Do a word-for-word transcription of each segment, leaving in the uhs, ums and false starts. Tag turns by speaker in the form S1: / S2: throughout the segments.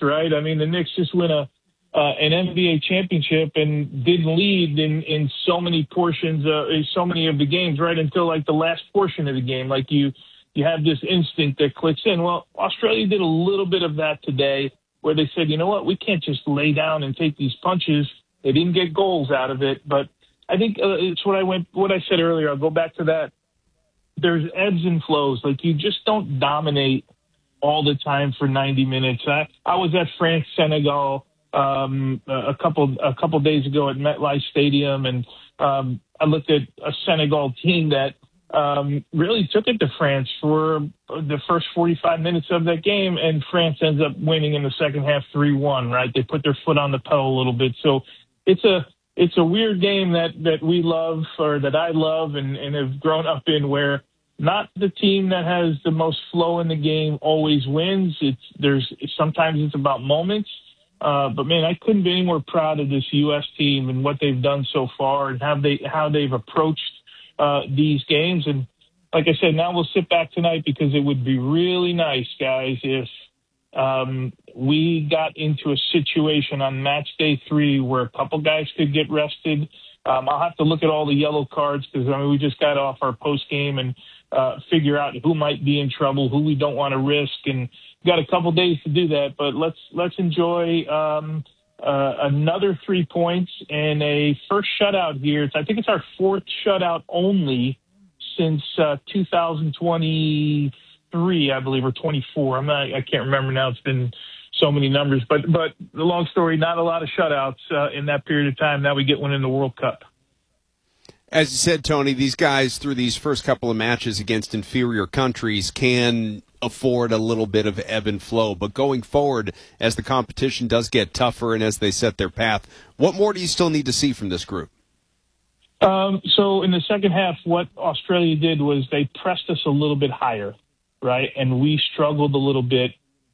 S1: right? I mean, the Knicks just win a uh, an N B A championship and didn't lead in, in so many portions, uh, so many of the games, right until like the last portion of the game. Like you, you have this instinct that clicks in. Well, Australia did a little bit of that today, where they said, you know what, we can't just lay down and take these punches. They didn't get goals out of it, but I think uh, it's what I went, what I said earlier. I'll go back to that. There's ebbs and flows. Like you just don't dominate all the time for ninety minutes. I, I was at France Senegal um, a couple a couple days ago at MetLife Stadium, and um, I looked at a Senegal team that um, really took it to France for the first forty-five minutes of that game, and France ends up winning in the second half three one. Right? They put their foot on the pedal a little bit. So it's a It's a weird game that, that we love, or that I love and, and have grown up in, where not the team that has the most flow in the game always wins. It's there's sometimes it's about moments. Uh, but man, I couldn't be any more proud of this U S team and what they've done so far and how they how they've approached uh, these games. And like I said, now we'll sit back tonight, because it would be really nice, guys, if Um, we got into a situation on match day three where a couple guys could get rested. Um, I'll have to look at all the yellow cards, because I mean, we just got off our post game and uh, figure out who might be in trouble, who we don't want to risk, and got a couple days to do that. But let's let's enjoy um, uh, another three points and a first shutout here. It's, I think it's our fourth shutout only since uh, two thousand twenty-three, I believe, or twenty-four. I'm not, I can't remember now. It's been so many numbers, but but the long story, not a lot of shutouts uh, in that period of time. Now we get one in the World Cup.
S2: As you said, Tony, these guys through these first couple of matches against inferior countries can afford a little bit of ebb and flow. But going forward, as the competition does get tougher and as they set their path, what more do you still need to see from this group?
S1: Um, so in the second half, what Australia did was they pressed us a little bit higher, right? And we struggled a little bit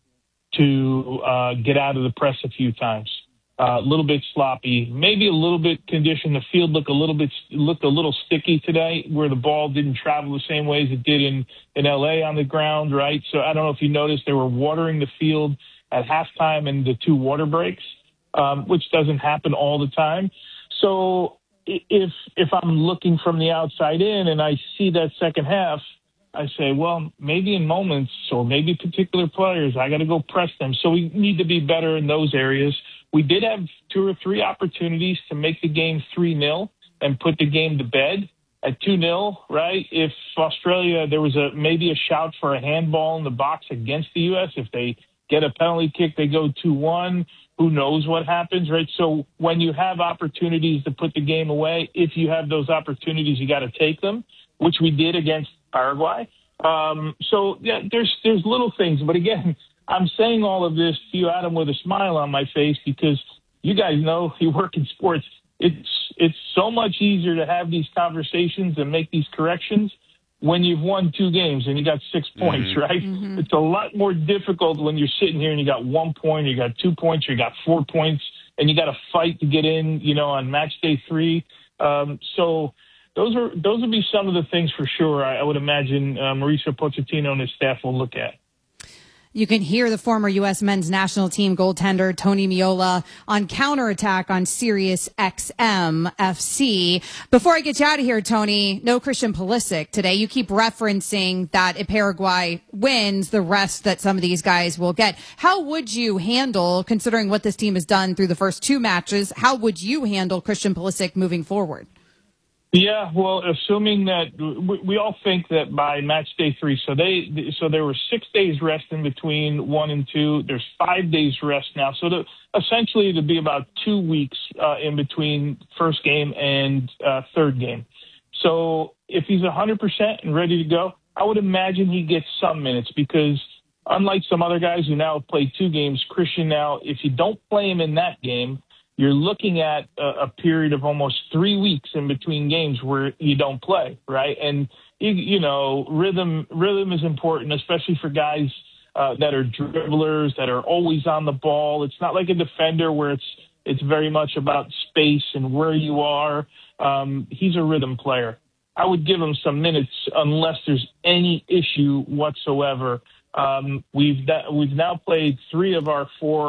S1: to uh, get out of the press a few times. Uh, a little bit sloppy, maybe a little bit conditioned. The field looked a little bit looked a little sticky today, where the ball didn't travel the same way as it did in, in L A on the ground, right? So I don't know if you noticed, they were watering the field at halftime and the two water breaks, um, which doesn't happen all the time. So if if I'm looking from the outside in and I see that second half, I say, well, maybe in moments or maybe particular players, I got to go press them. So we need to be better in those areas. We did have two or three opportunities to make the game three nil and put the game to bed at two nil, right? If Australia, there was a maybe a shout for a handball in the box against the U S. If they get a penalty kick, they go two one. Who knows what happens, right? So when you have opportunities to put the game away, if you have those opportunities, you got to take them, which we did against Paraguay. Um, so, yeah, there's there's little things. But, again, I'm saying all of this to you, Adam, with a smile on my face, because you guys know, you work in sports. It's it's so much easier to have these conversations and make these corrections when you've won two games and you got six points, mm-hmm. right? Mm-hmm. It's a lot more difficult when you're sitting here and you got one point, or you got two points, or you got four points, and you got to fight to get in, you know, on match day three. Um, so those are those would be some of the things for sure I, I would imagine uh, Mauricio Pochettino and his staff will look at.
S3: You can hear the former U S men's national team goaltender Tony Meola on Counterattack on Sirius X M F C. Before I get you out of here, Tony, no Christian Pulisic today. You keep referencing that if Paraguay wins, the rest that some of these guys will get. How would you handle, considering what this team has done through the first two matches, how would you handle Christian Pulisic moving forward?
S1: Yeah, well, assuming that we, we all think that by match day three, so they so there were six days rest in between one and two. There's five days rest now, so to, essentially it'd be about two weeks uh, in between first game and uh, third game. So if he's one hundred percent and ready to go, I would imagine he gets some minutes, because unlike some other guys who now have played two games, Christian now, if you don't play him in that game, you're looking at a, a period of almost three weeks in between games where you don't play, right? And, you, you know, rhythm rhythm is important, especially for guys uh, that are dribblers, that are always on the ball. It's not like a defender where it's it's very much about space and where you are. Um, he's a rhythm player. I would give him some minutes unless there's any issue whatsoever. Um, we've we've now played three of our four